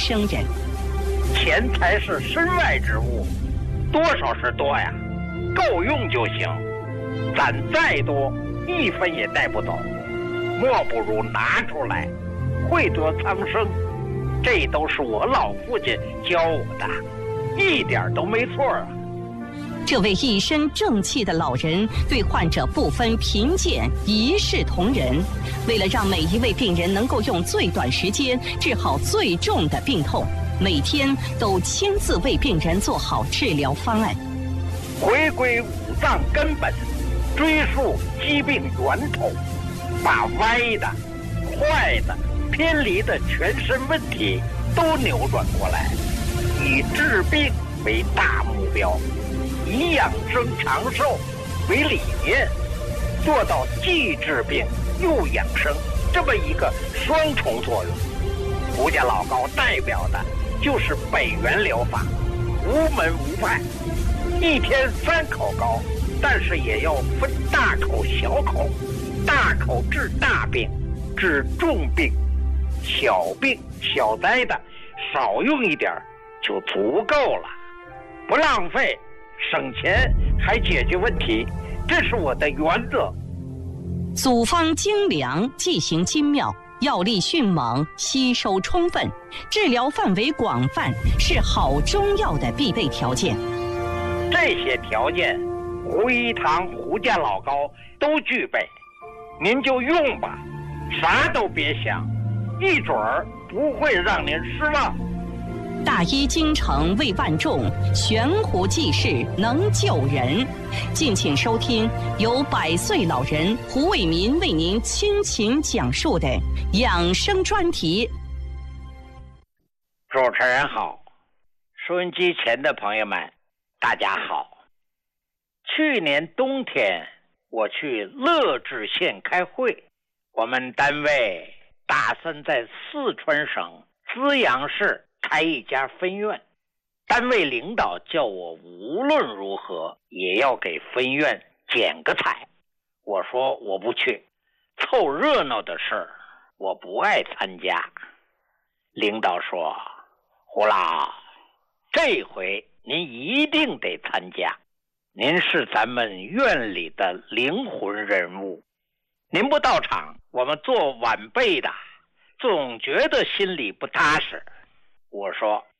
生人。 钱财是身外之物，多少是多呀，够用就行，攒再多一分也带不走，莫不如拿出来，惠得苍生。这都是我老父亲教我的，一点都没错啊。 这位一身正气的老人对患者不分贫贱，一视同仁。为了让每一位病人能够用最短时间治好最重的病痛，每天都亲自为病人做好治疗方案。 回归五脏根本，追溯疾病源头，把歪的、坏的、偏离的全身问题都扭转过来，以治病为大目标，以养生长寿为理念，做到既治病又养生这么一个双重作用。胡家老高代表的就是北元疗法，无门无派，一天3口膏，但是也要分大口小口，大口治大病，治重病，小病小灾的少用一点就足够了，不浪费，省钱还解决问题，这是我的原则。 组方精良，剂型精妙，药力迅猛，吸收充分，治疗范围广泛，是好中药的必备条件。 这些条件，胡一堂、胡家老高都具备，您就用吧，啥都别想，一准儿不会让您失望。 大医精诚为万众，悬壶济世能救人。敬请收听由100岁老人胡伟民为您倾情讲述的养生专题。 主持人好，收音机前的朋友们大家好。去年冬天我去乐至县开会，我们单位打算在四川省资阳市开一家分院，单位领导叫我无论如何也要给分院剪个彩。我说我不去，凑热闹的事儿我不爱参加。领导说，胡老，这回您一定得参加，您是咱们院里的灵魂人物，您不到场，我们做晚辈的总觉得心里不踏实。我说